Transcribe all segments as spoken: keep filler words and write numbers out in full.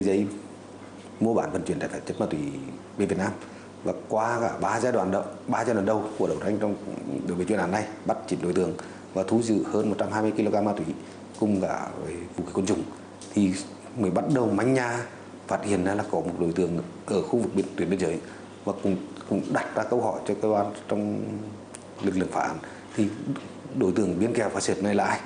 Giấy mua bán vận chuyển trái phép chất ma túy về Việt Nam, và qua cả ba giai đoạn đầu, ba giai đoạn đầu của đấu tranh trong đối với chuyên án này, bắt chín đối tượng và thu giữ hơn một trăm hai mươi ki lô gam ma túy cùng cả với vũ khí quân dụng, thì mới bắt đầu manh nha phát hiện ra là có một đối tượng ở khu vực biên tuyến biên giới, và cũng cũng đặt ra câu hỏi cho cơ quan trong lực lượng phá án thì đối tượng biến kèo phá sệt này là ai.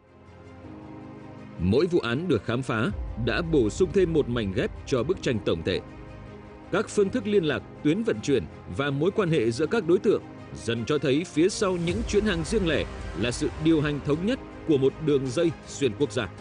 Mỗi vụ án được khám phá đã bổ sung thêm một mảnh ghép cho bức tranh tổng thể. Các phương thức liên lạc, tuyến vận chuyển và mối quan hệ giữa các đối tượng dần cho thấy phía sau những chuyến hàng riêng lẻ là sự điều hành thống nhất của một đường dây xuyên quốc gia.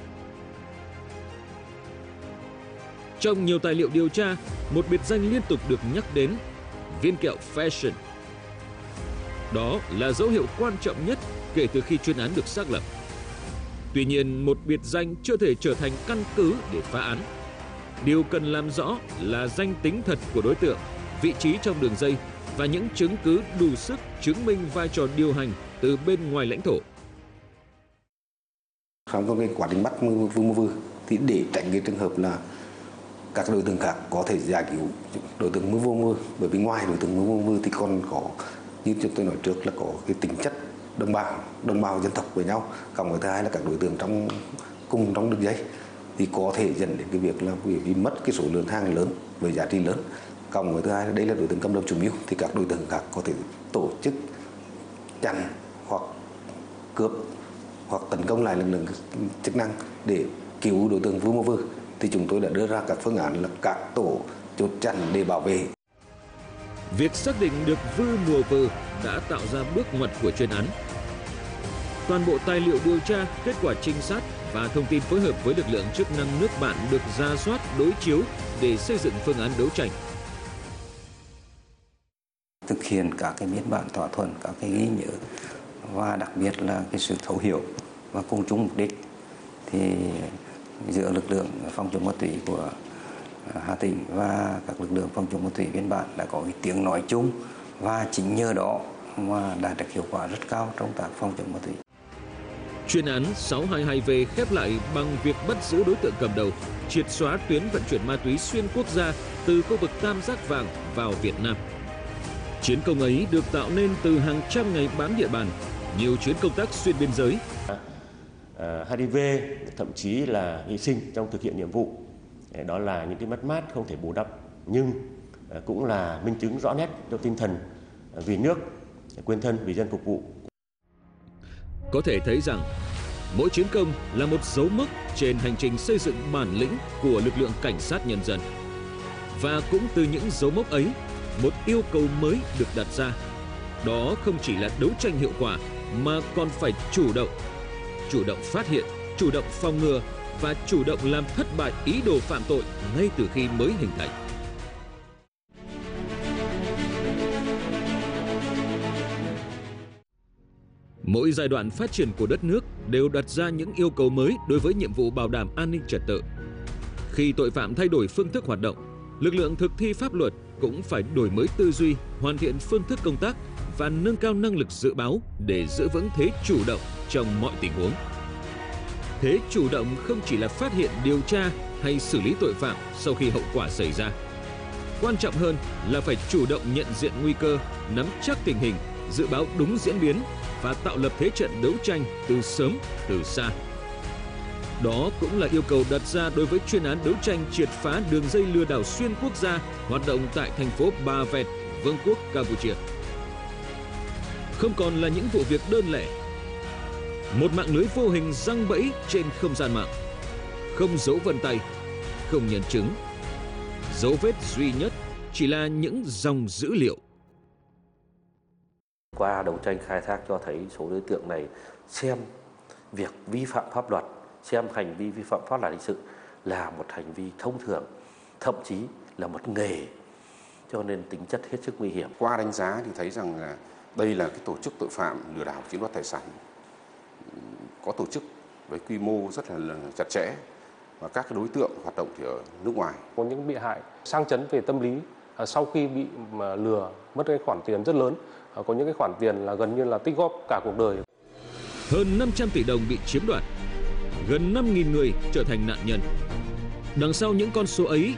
Trong nhiều tài liệu điều tra, một biệt danh liên tục được nhắc đến, viên kẹo Fashion. Đó là dấu hiệu quan trọng nhất kể từ khi chuyên án được xác lập. Tuy nhiên, một biệt danh chưa thể trở thành căn cứ để phá án. Điều cần làm rõ là danh tính thật của đối tượng, vị trí trong đường dây và những chứng cứ đủ sức chứng minh vai trò điều hành từ bên ngoài lãnh thổ. Trong cái quá trình bắt Vương Mô Vư thì để tránh cái trường hợp là các đối tượng khác có thể giải cứu đối tượng Vương Mô Vư, bởi vì ngoài đối tượng Vương Mô Vư thì còn có, như chúng tôi nói trước, là có cái tính chất đồng bào, đồng bào dân tộc với nhau, cộng với thứ hai là các đối tượng trong cùng trong đường dây thì có thể dẫn đến cái việc là vì, vì mất cái số lượng hàng lớn với giá trị lớn, cộng với thứ hai là đây là đối tượng cầm đầu chủ mưu thì các đối tượng khác có thể tổ chức chặn hoặc cướp hoặc tấn công lại lực lượng chức năng để cứu đối tượng Vương Mô Vư. Thì chúng tôi đã đưa ra các phương án là các tổ chốt chặn để bảo vệ. Việc xác định được Vư Mùa Vư đã tạo ra bước ngoặt của chuyên án. Toàn bộ tài liệu điều tra, kết quả trinh sát và thông tin phối hợp với lực lượng chức năng nước bạn được rà soát, đối chiếu để xây dựng phương án đấu tranh. Thực hiện các cái biên bản thỏa thuận, các cái ghi nhớ và đặc biệt là cái sự thấu hiểu và cùng chung mục đích, thì giữa lực lượng phòng chống ma túy của Hà Tĩnh và các lực lượng phòng chống ma túy biên bản đã có cái tiếng nói chung, và chính nhờ đó mà đạt được hiệu quả rất cao trong tác phòng chống ma túy. Chuyên án sáu hai hai V khép lại bằng việc bắt giữ đối tượng cầm đầu, triệt xóa tuyến vận chuyển ma túy xuyên quốc gia từ khu vực Tam Giác Vàng vào Việt Nam. Chiến công ấy được tạo nên từ hàng trăm ngày bám địa bàn, nhiều chuyến công tác xuyên biên giới. hát i vê thậm chí là hy sinh trong thực hiện nhiệm vụ. Đó là những cái mất mát không thể bù đắp, nhưng cũng là minh chứng rõ nét cho tinh thần vì nước, quên thân vì dân phục vụ. Có thể thấy rằng mỗi chiến công là một dấu mốc trên hành trình xây dựng bản lĩnh của lực lượng cảnh sát nhân dân. Và cũng từ những dấu mốc ấy, một yêu cầu mới được đặt ra. Đó không chỉ là đấu tranh hiệu quả mà còn phải chủ động. Chủ động phát hiện, chủ động phòng ngừa và chủ động làm thất bại ý đồ phạm tội ngay từ khi mới hình thành. Mỗi giai đoạn phát triển của đất nước đều đặt ra những yêu cầu mới đối với nhiệm vụ bảo đảm an ninh trật tự. Khi tội phạm thay đổi phương thức hoạt động, lực lượng thực thi pháp luật cũng phải đổi mới tư duy, hoàn thiện phương thức công tác và nâng cao năng lực dự báo để giữ vững thế chủ động trong mọi tình huống. Thế chủ động không chỉ là phát hiện, điều tra hay xử lý tội phạm sau khi hậu quả xảy ra. Quan trọng hơn là phải chủ động nhận diện nguy cơ, nắm chắc tình hình, dự báo đúng diễn biến và tạo lập thế trận đấu tranh từ sớm, từ xa. Đó cũng là yêu cầu đặt ra đối với chuyên án đấu tranh triệt phá đường dây lừa đảo xuyên quốc gia hoạt động tại thành phố Ba Vẹt, Vương quốc Campuchia. Không còn là những vụ việc đơn lẻ. Một mạng lưới vô hình giăng bẫy trên không gian mạng. Không dấu vân tay, không nhân chứng. Dấu vết duy nhất chỉ là những dòng dữ liệu. Qua đấu tranh khai thác cho thấy số đối tượng này xem việc vi phạm pháp luật, xem hành vi vi phạm pháp luật hình sự là một hành vi thông thường, thậm chí là một nghề, cho nên tính chất hết sức nguy hiểm. Qua đánh giá thì thấy rằng là đây là cái tổ chức tội phạm lừa đảo chiếm đoạt tài sản có tổ chức với quy mô rất là chặt chẽ, và các cái đối tượng hoạt động thì ở nước ngoài. Có những bị hại sang chấn về tâm lý sau khi bị mà lừa mất cái khoản tiền rất lớn, có những cái khoản tiền là gần như là tích góp cả cuộc đời. Hơn năm trăm tỷ đồng bị chiếm đoạt, gần năm nghìn người trở thành nạn nhân. Đằng sau những con số ấy